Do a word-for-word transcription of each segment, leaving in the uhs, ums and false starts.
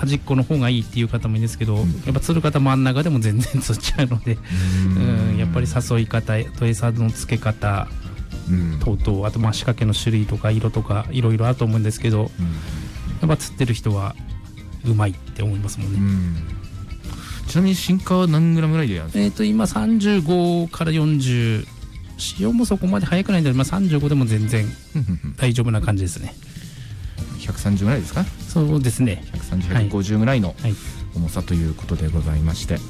端っこの方がいいっていう方もいるんですけど、うん、やっぱ釣る方真ん中でも全然釣っちゃうので、うん、やっぱり誘い方と餌の付け方、うん、等々、あとまあ仕掛けの種類とか色とかいろいろあると思うんですけど、うん、やっぱ釣ってる人はうまいって思いますもんね。うん、 ちなみに進化は何グラムぐらいでやるんですか？ えーと今さんじゅうごからよんじゅう、潮もそこまで速くないので、まあ、さんじゅうごでも全然大丈夫な感じですね。 ひゃくさんじゅうぐらいですか？ そうですね、 ひゃくさんじゅう、ひゃくごじゅうぐらいの重さということでございまして、はい、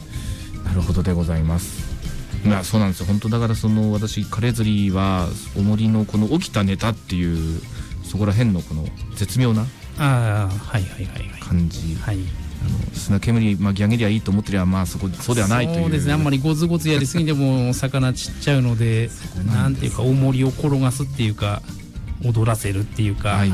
なるほどでございます。いや、そうなんですよ。本当だからその私カレー釣りは重りのこの起きたネタっていうそこら辺のこの絶妙な感じ、はい、あの砂煙巻き上げりゃいいと思ってりゃ、まあそこそうではないという。 そうですね、あんまりゴツゴツやりすぎても魚ちっちゃうのでなんていうか重りを転がすっていうか踊らせるっていうか、はい、うん、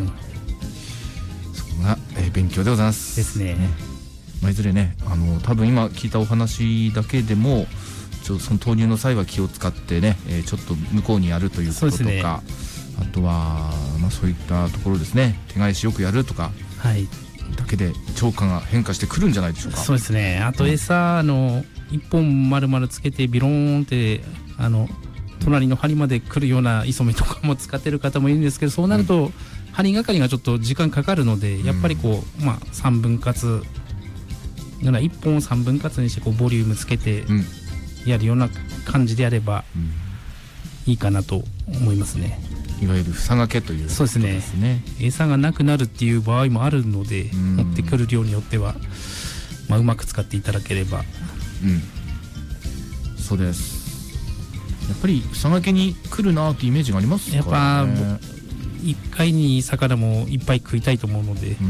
そこが、えー、勉強でございますですね。 まあ、いずれね、あの多分今聞いたお話だけでもちょその投入の際は気を使ってね、えー、ちょっと向こうにやるということとか、ね、あとは、まあ、そういったところですね、手返しよくやるとか、はい、だけで釣果が変化してくるんじゃないでしょうか。 そうですね。あと餌の一本丸々つけてビローンってあの隣の針まで来るような磯目とかも使ってる方もいるんですけど、そうなると針がかりがちょっと時間かかるので、やっぱりこう、まあ、さんぶん割いっぽんをさんぶん割にしてこうボリュームつけてやるような感じでやればいいかなと思いますね。 いわゆる房掛けということですね。そうですね。 餌がなくなるっていう場合もあるので、持ってくる量によっては、まあ、うまく使っていただければ、うん、 そうです。やっぱり房掛けに来るなってイメージがありますか、ね、 やっぱいっかいに魚もいっぱい食いたいと思うので、うん、うん、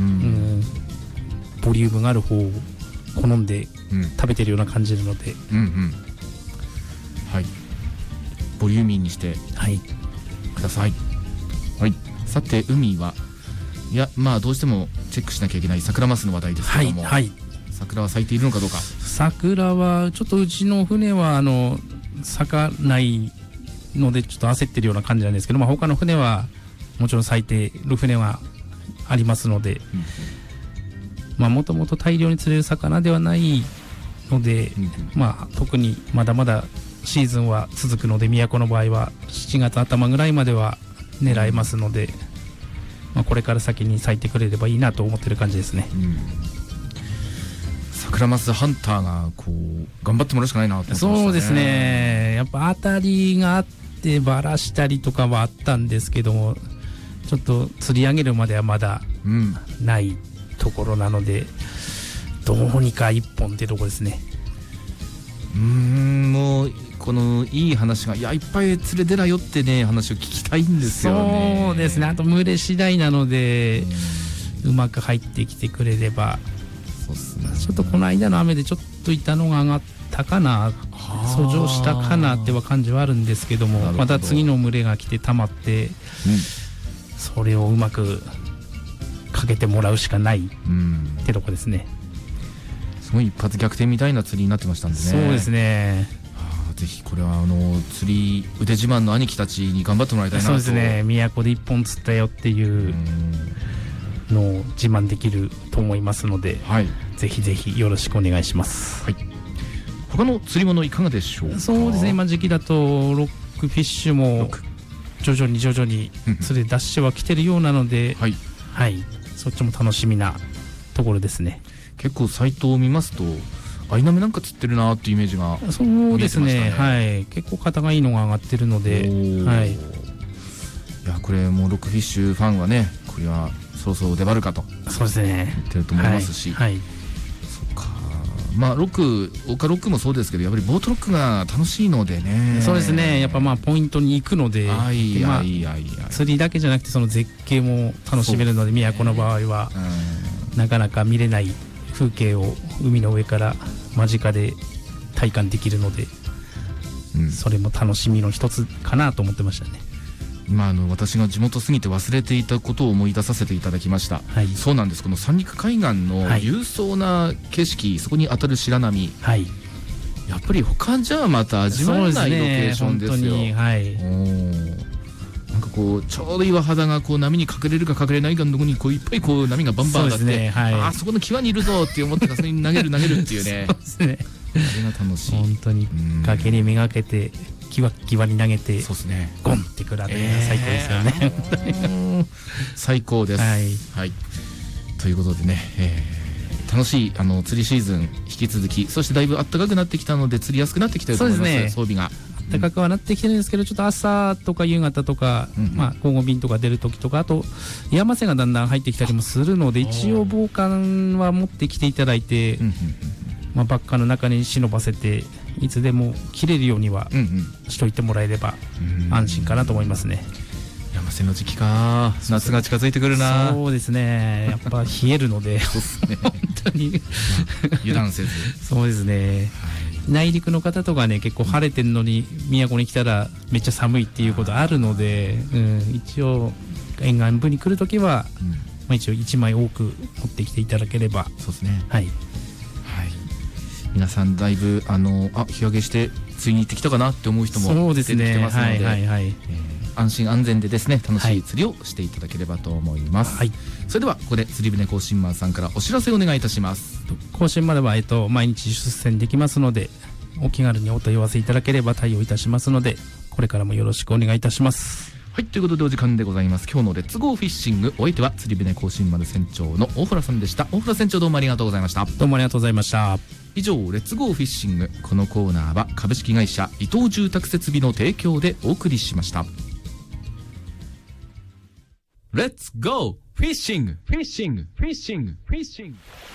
ボリュームがある方を好んで食べてるような感じなので、うんうんうん、 はい、ボリューミーにしてください。はい、さて海はいや、まあどうしてもチェックしなきゃいけない桜マスの話題ですけども、はいはい、桜は咲いているのかどうか。 桜はちょっとうちの船はあの咲かないのでちょっと焦ってるような感じなんですけど、まあ、他の船はもちろん咲いてる船はありますので、もともと大量に釣れる魚ではないので、うんうん、まあ、特にまだまだシーズンは続くので、宮古の場合はしちがつ頭ぐらいまでは狙えますので、まあ、これから先に咲いてくれればいいなと思ってる感じですね。うん、 桜マスハンターがこう頑張ってもらうしかないなと思ってましたね。 そうですね。やっぱ当たりがあってバラしたりとかはあったんですけども、ちょっと釣り上げるまではまだないところなので、どうにか一本ってとこですね。 うーん、もうこのいい話が、いやいっぱい釣れ出なよってね話を聞きたいんですよね。 そうですね。あと群れ次第なので、うまく入ってきてくれれば。そうっすね。ちょっとこの間の雨でちょっといたのが上がったかな、遡上したかなっては感じはあるんですけども、また次の群れが来て溜まって、うん、それをうまくかけてもらうしかないってとこですね。 すごい一発逆転みたいな釣りになってましたんでね。 そうですね。 はあ、ぜひこれはあの釣り腕自慢の兄貴たちに頑張ってもらいたいなと。 そうですね。宮古で一本釣ったよっていうのを自慢できると思いますので、はい、ぜひぜひよろしくお願いします。はい、 他の釣り物いかがでしょうか。 そうですね。今時期だとロックフィッシュも徐々に徐々に釣れ出してはきてるようなので、はい、はい、そっちも楽しみなところですね。 結構サイトを見ますとアイナメなんか釣ってるなっていうイメージが見えてましたね。 そうですね、はい、結構型がいいのが上がってるので、はい、いやこれもうロックフィッシュファンはね、これはそろそろ出張るかとそうですね言ってると思いますし、はいはい、そっか、まあロック岡ロックもそうですけど、やっぱりボートロックが楽しいのでね。 そうですね、やっぱまあポイントに行くので、あいやいやいや、釣りだけじゃなくてその絶景も楽しめるので、宮古の場合はなかなか見れない風景を海の上から間近で体感できるので、うん、それも楽しみの一つかなと思ってましたね。 今あの私が地元すぎて忘れていたことを思い出させていただきました、はい、そうなんです。この三陸海岸の勇壮な景色、はい、そこに当たる白波、はい、やっぱり他じゃまた味わえないロケーションですよ。本当に、はい、おなんかこうちょうど岩肌がこう波に隠れるか隠れないかのところにこういっぱいこう波がバンバン上がって、 ね、はい、 あそこの際にいるぞって思ってからそれに投げる投げるっていうねそうですね、 あれが楽しい。 本当に崖にめがけてキワキワに投げて、 そうですね、 ゴンってくらって最高ですよね、えー、最高です、はい、はい、ということでね、えー、楽しいあの釣りシーズン引き続き、そしてだいぶ暖かくなってきたので釣りやすくなってきてると思います。そうですね、装備が暖かくはなってきてるんですけど、ちょっと朝とか夕方とか、うんうん、まあ交互便とか出るときとか、あと山瀬がだんだん入ってきたりもするので、一応防寒は持ってきていただいて、うんうんうん、まあ、バッカーの中に忍ばせていつでも切れるようにはしといてもらえれば安心かなと思いますね。 山瀬の時期か、夏が近づいてくるな。 そうですね、やっぱ冷えるのでそうですね、 本当に油断せずそうですね、はい、内陸の方とかね、結構晴れてるのに宮古に来たらめっちゃ寒いっていうことあるので、うん、一応沿岸部に来るときは、うん、まあ、一応いちまい多く持ってきていただければ。 そうですね、 はい、 皆さんだいぶあのあ日焼けして釣りに行ってきたかなって思う人も出てきてますので、はいはいはい、えー、安心安全でですね楽しい釣りをしていただければと思います、はい、それではここで釣り船更新マンさんからお知らせをお願いいたします。 更新までは、えっと、毎日出船できますので、お気軽にお問い合わせいただければ対応いたしますので、これからもよろしくお願いいたします。 はい、ということでお時間でございます。今日のレッツゴーフィッシング、お相手は釣り船更新丸船長の大原さんでした。大原船長、どうもありがとうございました。 どうもありがとうございました。 以上、レッツゴーフィッシング、このコーナーは株式会社伊藤住宅設備の提供でお送りしました。レッツゴーフィッシングフィッシングフィッシングフィッシング